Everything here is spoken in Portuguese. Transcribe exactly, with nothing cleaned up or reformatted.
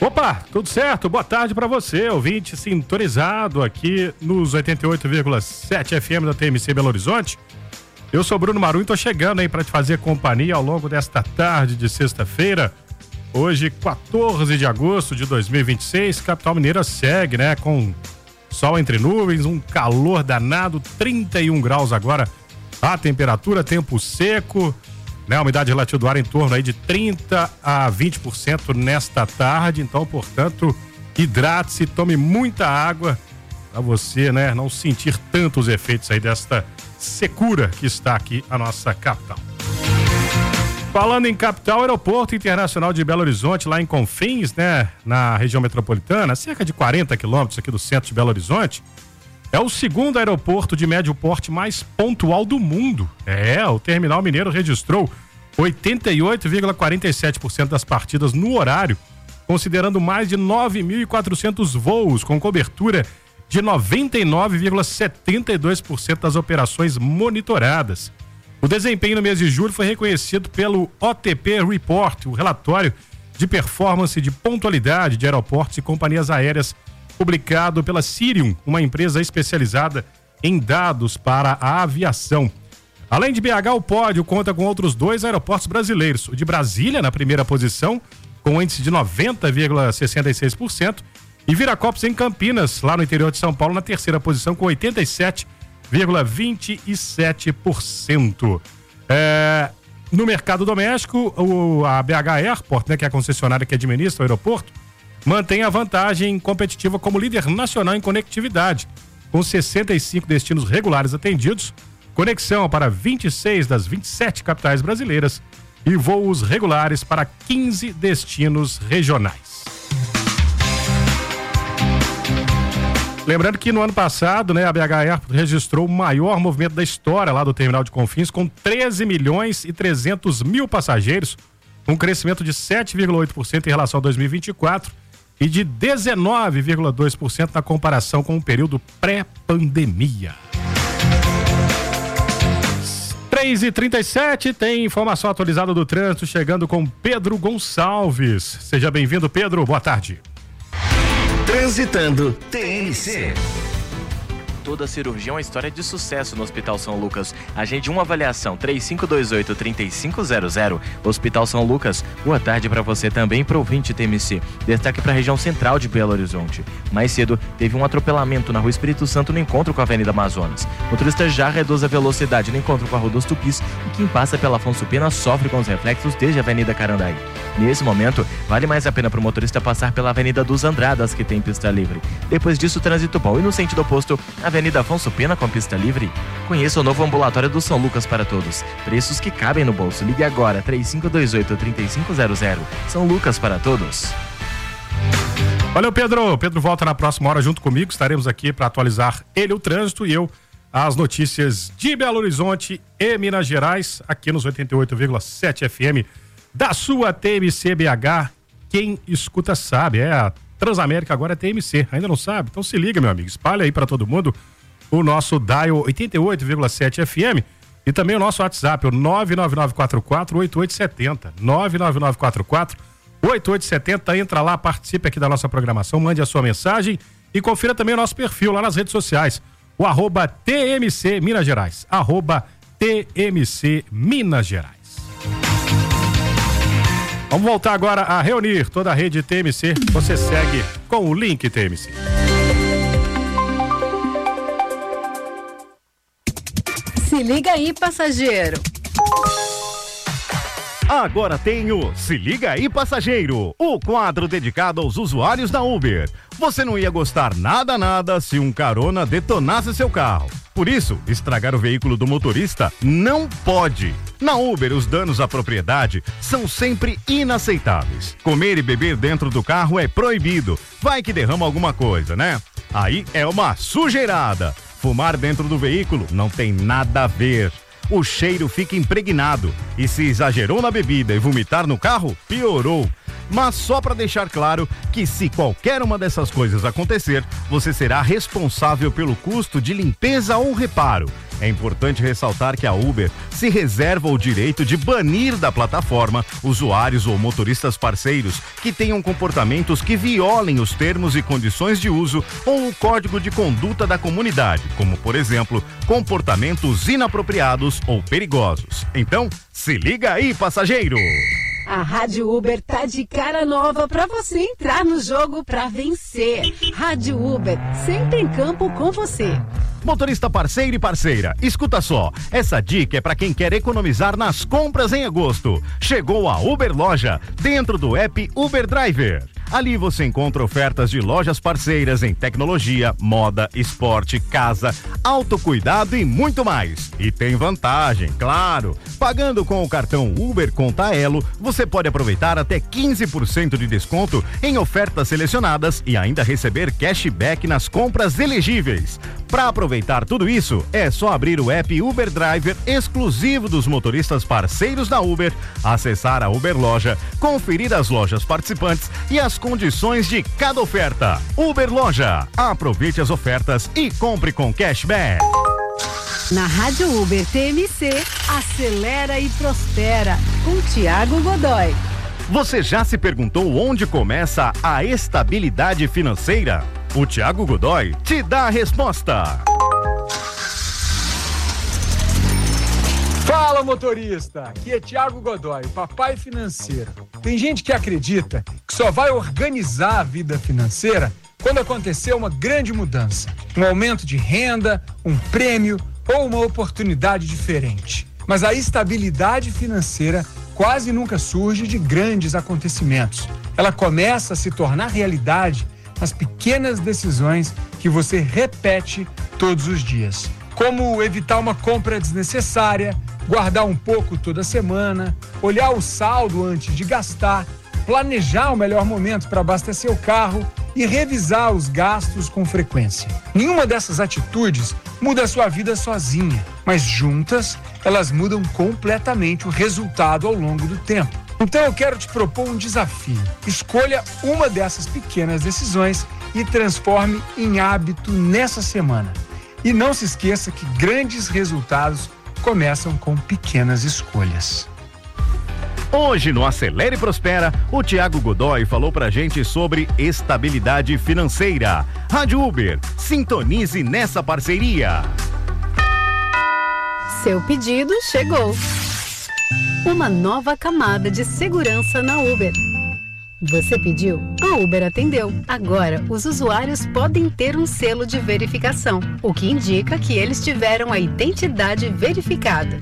Opa, tudo certo? Boa tarde para você, ouvinte sintonizado aqui nos oitenta e oito vírgula sete F M da T M C Belo Horizonte. Eu sou Bruno Marum e tô chegando aí para te fazer companhia ao longo desta tarde de sexta-feira. Hoje, quatorze de agosto de dois mil e vinte e seis, capital mineira segue, né? Com sol entre nuvens, um calor danado, trinta e um graus agora a temperatura, tempo seco, né? A umidade relativa do ar em torno aí de trinta a vinte por cento nesta tarde. Então, portanto, hidrate-se, tome muita água para você, né, não sentir tanto os efeitos aí desta secura que está aqui a nossa capital. Falando em capital, Aeroporto Internacional de Belo Horizonte, lá em Confins, né, na região metropolitana, cerca de quarenta quilômetros aqui do centro de Belo Horizonte, é o segundo aeroporto de médio porte mais pontual do mundo. É, o Terminal Mineiro registrou oitenta e oito vírgula quarenta e sete por cento das partidas no horário, considerando mais de nove mil e quatrocentos voos, com cobertura de noventa e nove vírgula setenta e dois por cento das operações monitoradas. O desempenho no mês de julho foi reconhecido pelo O T P Report, o relatório de performance de pontualidade de aeroportos e companhias aéreas, publicado pela Cirium, uma empresa especializada em dados para a aviação. Além de B H, o pódio conta com outros dois aeroportos brasileiros. O de Brasília, na primeira posição, com índice de noventa vírgula sessenta e seis por cento, e Viracopos, em Campinas, lá no interior de São Paulo, na terceira posição, com oitenta e sete vírgula vinte e sete por cento. É, no mercado doméstico, o, a B H Airport, né, que é a concessionária que administra o aeroporto, mantém a vantagem competitiva como líder nacional em conectividade, com sessenta e cinco destinos regulares atendidos, conexão para vinte e seis das vinte e sete capitais brasileiras e voos regulares para quinze destinos regionais. Lembrando que no ano passado, né, a B H Airport registrou o maior movimento da história lá do terminal de Confins, com treze milhões e trezentos mil passageiros, um crescimento de sete vírgula oito por cento em relação a dois mil e vinte e quatro e de dezenove vírgula dois por cento na comparação com o período pré-pandemia. três e trinta e sete, tem informação atualizada do trânsito chegando com Pedro Gonçalves. Seja bem-vindo, Pedro. Boa tarde. Transitando T M C. Toda cirurgia é uma história de sucesso no Hospital São Lucas. Agende uma avaliação três cinco dois oito, três cinco zero zero. Hospital São Lucas, boa tarde para você também, para o ouvinte T M C. Destaque para a região central de Belo Horizonte. Mais cedo, teve um atropelamento na Rua Espírito Santo no encontro com a Avenida Amazonas. O motorista já reduz a velocidade no encontro com a Rua dos Tupis e quem passa pela Afonso Pena sofre com os reflexos desde a Avenida Carandaí. Nesse momento, vale mais a pena para o motorista passar pela Avenida dos Andradas, que tem pista livre. Depois disso, trânsito bom. E no sentido oposto, Avenida Afonso Pena com pista livre. Conheça o novo ambulatório do São Lucas para todos. Preços que cabem no bolso. Ligue agora, três cinco dois oito, três cinco zero zero. São Lucas para todos. Valeu, Pedro. Pedro volta na próxima hora junto comigo. Estaremos aqui para atualizar ele, o trânsito, e eu as notícias de Belo Horizonte e Minas Gerais, aqui nos oitenta e oito vírgula sete F M da sua T M C B H. Quem escuta sabe, é a Transamérica agora é T M C. Ainda não sabe? Então se liga, meu amigo. Espalha aí para todo mundo o nosso dial oitenta e oito vírgula sete F M e também o nosso WhatsApp, o nove nove nove quatro quatro oito oito sete zero. nove nove nove quatro quatro oito oito sete zero. Entra lá, participe aqui da nossa programação, mande a sua mensagem e confira também o nosso perfil lá nas redes sociais, o arroba T M C Minas Gerais, arroba T M C Minas Gerais. Vamos voltar agora a reunir toda a rede T M C. Você segue com o link T M C. Se liga aí, passageiro. Agora tem o Se Liga Aí, Passageiro, o quadro dedicado aos usuários da Uber. Você não ia gostar nada, nada se um carona detonasse seu carro. Por isso, estragar o veículo do motorista não pode. Na Uber, os danos à propriedade são sempre inaceitáveis. Comer e beber dentro do carro é proibido. Vai que derrama alguma coisa, né? Aí é uma sujeirada. Fumar dentro do veículo não tem nada a ver. O cheiro fica impregnado e se exagerou na bebida e vomitar no carro, piorou. Mas só para deixar claro que se qualquer uma dessas coisas acontecer, você será responsável pelo custo de limpeza ou reparo. É importante ressaltar que a Uber se reserva o direito de banir da plataforma usuários ou motoristas parceiros que tenham comportamentos que violem os termos e condições de uso ou o código de conduta da comunidade, como, por exemplo, comportamentos inapropriados ou perigosos. Então, se liga aí, passageiro! A Rádio Uber tá de cara nova pra você entrar no jogo pra vencer. Rádio Uber, sempre em campo com você. Motorista parceiro e parceira, escuta só, essa dica é para quem quer economizar nas compras em agosto. Chegou a Uber Loja, dentro do app Uber Driver. Ali você encontra ofertas de lojas parceiras em tecnologia, moda, esporte, casa, autocuidado e muito mais. E tem vantagem, claro. Pagando com o cartão Uber Conta Elo, você pode aproveitar até quinze por cento de desconto em ofertas selecionadas e ainda receber cashback nas compras elegíveis. Para aproveitar tudo isso, é só abrir o app Uber Driver exclusivo dos motoristas parceiros da Uber, acessar a Uber Loja, conferir as lojas participantes e as condições de cada oferta. Uber Loja, aproveite as ofertas e compre com cashback. Na Rádio Uber T M C, acelera e prospera, com Tiago Godoy. Você já se perguntou onde começa a estabilidade financeira? O Tiago Godoy te dá a resposta. Fala, motorista! Aqui é Tiago Godoy, papai financeiro. Tem gente que acredita que só vai organizar a vida financeira quando acontecer uma grande mudança, um aumento de renda, um prêmio ou uma oportunidade diferente. Mas a estabilidade financeira quase nunca surge de grandes acontecimentos. Ela começa a se tornar realidade nas pequenas decisões que você repete todos os dias. Como evitar uma compra desnecessária, guardar um pouco toda semana, olhar o saldo antes de gastar, planejar o melhor momento para abastecer o carro e revisar os gastos com frequência. Nenhuma dessas atitudes muda a sua vida sozinha, mas juntas elas mudam completamente o resultado ao longo do tempo. Então eu quero te propor um desafio. Escolha uma dessas pequenas decisões e transforme em hábito nessa semana. E não se esqueça que grandes resultados começam com pequenas escolhas. Hoje no Acelere e Prospera, o Tiago Godoy falou pra gente sobre estabilidade financeira. Rádio Uber, sintonize nessa parceria. Seu pedido chegou. Uma nova camada de segurança na Uber. Você pediu? A Uber atendeu. Agora, os usuários podem ter um selo de verificação, o que indica que eles tiveram a identidade verificada.